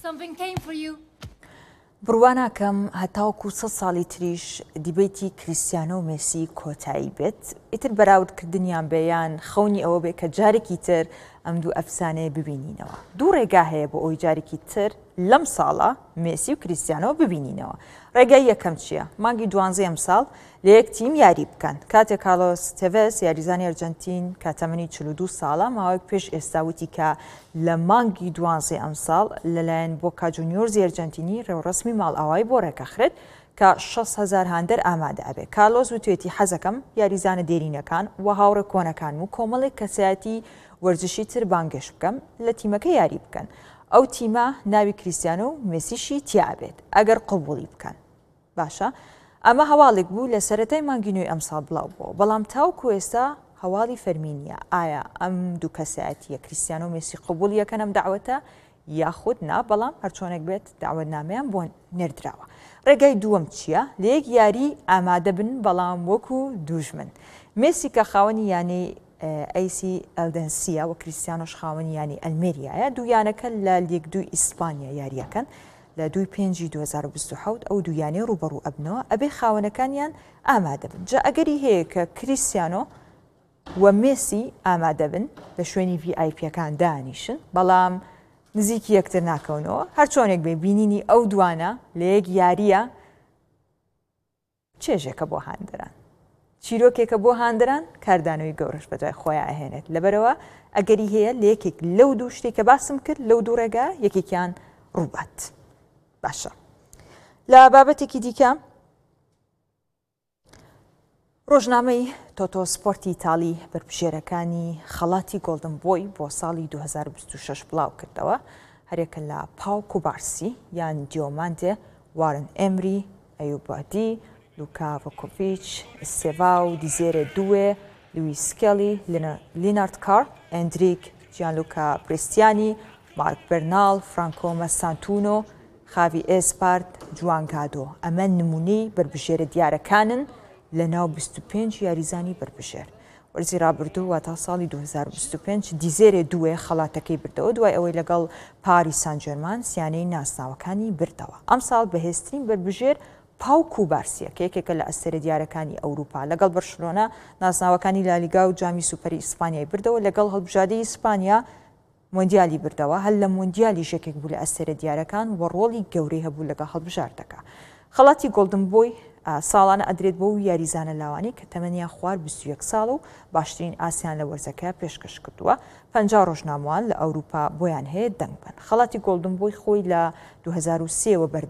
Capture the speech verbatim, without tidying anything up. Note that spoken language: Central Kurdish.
Something came for you. بڕواناکەم هەتاوکو سە ساڵی تریش دیبێتی کریستیانۆ و مێسی کۆتایی بێت ئیتر بەراوردکردنیان بێیان خەونی ئەوە بێ کە جارێکی تر ئەم دوو ئەفسانەیە ببینینەوە. دوو ڕێگا هەیە بۆ ئەوی جارێکی تر لەم ساڵە مێسی و کریستیانۆ ببینینەوە. ڕێگای یەکەم چییە؟ مانگی دوانزە ئەم ساڵ لە یەک تیم یاری بکەن. کاتێک کارلۆس تێڤێس یاریزانی ئەرجەنتین کە تەمەنی چل و دوو ساڵە ماوەیەک پێش ئێستا وتی کە لە مانگی دوانزە ئەم ساڵ لەلایەن بۆکا جونیۆرزی ئەرجەنتینی ڕێوەڕەسمی ماڵئاوایی بۆ ڕێکەخرێت کە شەش هەزار هاندەر ئامادە ئەبێ. کارلۆس وتوێتی حەزەکەم یاریزانە دێرینەکان و هاوڕێ کۆنەکان و کۆمەڵێک کەسایەتی وەرزشی تر بانگەش بکەم لە تیمەکە یاری بکەن. ئەو تیمە ناوی کریستیانۆ و مێسیشی تیابێت ئەگەر قبوڵی بکەن. باشە ئەمە هەواڵێک بوو لە سەرەتای مانگی نوێی ئەمساڵ بڵاو بووە، بەڵام تاوکو ئێستا هەواڵی فەرمینیە ئایا ئەم دوو کەسایەتیە کریستیانۆ و مێسی قبوڵ یەکەن ئەم داوەتە یاخود نا، بەڵام هەرچۆنێک بێت داوەتنامەیان بۆ نێردراوە. ڕێگای دووەم چییە؟ لە یەک یاری ئامادە بن بەڵام وەکو دوژمن. مێسی کە خاوەنی یانەی ئەیسی ئەلدەنسیە و کریستیانۆش خاوەنی ینی ئەلمێریایە، دوویانەکە لە لیگ دوی ئیسپانیا یاریەکەن لە دوی پێنجی دوو هەزار و بیست و حەوت ئەو دوویانەی ڕوبەڕوو ئەبنەوە ئەبێ خاوەنەکانیان ئامادە بن. جا ئەگەری هەیە کە کریستیانۆ و مێسی ئامادە بن بە شوێنی ڤی ئای پیەکان دانیشن بەڵام نزیکی یەکتر ناکەونەوە، هەر چۆنێک بێ بینینی ئەو دوانە لە یەک یاریە چێژێکە بۆ هاندەران. چیرۆکێکە بۆ هاندەران کاردانەوەی گەورەش بەجای خۆیان ئەهێنێت. لەبەرەوە ئەگەری هەیە لە یەکێک لەو دوو شتێک کە باسم کرد لەو دوو ڕێگا یەکێکیان ڕووبات. باشە لە بابەتێکی دیکە ڕۆژنامەی تۆتۆ سپۆرتی ئیتاڵی بەرپژێرەکانی خەڵاتی گۆڵدن بۆی بۆ ساڵی دوو هەزار و بیست و شەش بڵاو کردەوە، هەرێکە لە پاو کوبارسی یان دیۆمانتێ، وارن ئێمری، ئەیوبادی، لوکا ڤۆکۆڤیچ، ئستێڤاو دیزێرێ دوێ، لویس سکێلی، لینارد کار، ئەندریک جیانلوکا پرێستیانی، مارک بەرناڵ، فرانکۆ مەسانتونۆ، خاوی ئێسپارت، جوان گادۆ. ئەمە نمونەی بربژێرە دیارەکانن لە ناو بیست و پێنج یاریزانی بربژێر. وەرزی ڕابردوو وا تا ساڵی دوو هەزار و بیست و پێنج دیزێرێ دوێ خەڵاتەکەی بردەوە دوای ئەوەی لەگەڵ پاریس سان ژێرمان سیانەی ناسناوەکانی بردەوە. ئەم ساڵ بەهێزترین بربژێر پاو کوبارسیە کە یەکێکە لە ئەستێرە دیارەکانی ئەوروپا لەگەڵ بەرشلۆنە ناسناوەکانی لالیگا و جامی سوپەری ئیسپانیای بردەوە، لەگەڵ هەڵبژاردەی ئیسپانیا مۆندیالی بردەوە. هەل لە مۆندیالی ژێکێک بوو لە ئەستێرە دیارەکان و ڕۆڵی گەورەی هەبوو لەگەڵ هەڵبژاردەکە. خەڵاتی گۆڵدن بۆی ساڵانە ئەدرێت بۆ و یاریزانە لاوانی کە تەمەنیان خوار بیست و یەک ساڵ و باشترین ئاسیان لە وەرزەکە پێشکەش کردووە. پەنجا ڕۆژنامەوان لە ئەوروپا بۆیان هەیە دەنگ بن. خەڵاتی گۆڵدن بۆی خۆی لە دوو هەزار و سێ وە بەردە